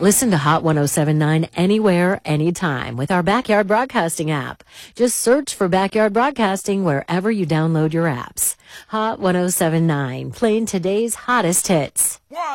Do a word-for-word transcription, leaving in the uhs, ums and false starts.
Listen to Hot ten seventy-nine anywhere, anytime with our Backyard Broadcasting app. Just search for Backyard Broadcasting wherever you download your apps. Hot ten seventy-nine, playing today's hottest hits.